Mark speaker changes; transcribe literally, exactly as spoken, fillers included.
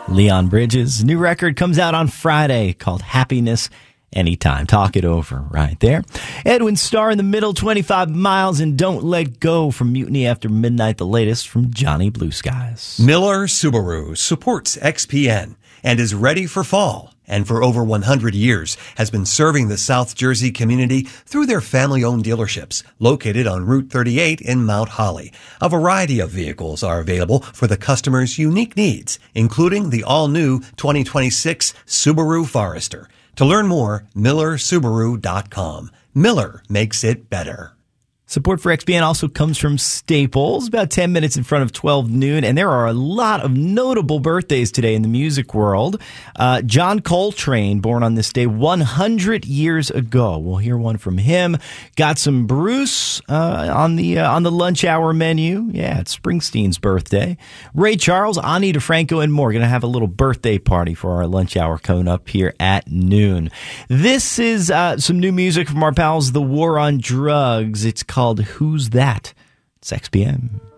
Speaker 1: Leon Bridges' new record comes out on Friday called Happiness Anytime. Talk it over right there. Edwin Starr in the middle, twenty-five miles, and Don't Let Go from Mutiny After Midnight, the latest from Johnny Blue Skies.
Speaker 2: Miller Subaru supports X P N and is ready for fall, and for over one hundred years has been serving the South Jersey community through their family-owned dealerships located on Route thirty-eight in Mount Holly. A variety of vehicles are available for the customer's unique needs, including the all-new twenty twenty-six Subaru Forester. To learn more, Miller Subaru dot com. Miller makes it better.
Speaker 1: Support for X P N also comes from Staples, about ten minutes in front of twelve noon, and there are a lot of notable birthdays today in the music world. Uh, John Coltrane, born on this day one hundred years ago. We'll hear one from him. Got some Bruce uh, on the uh, on the lunch hour menu. Yeah, it's Springsteen's birthday. Ray Charles, Ani DeFranco, and more. Going to have a little birthday party for our lunch hour coming up here at noon. This is uh, some new music from our pals, The War on Drugs. It's called Who's That? It's X P M.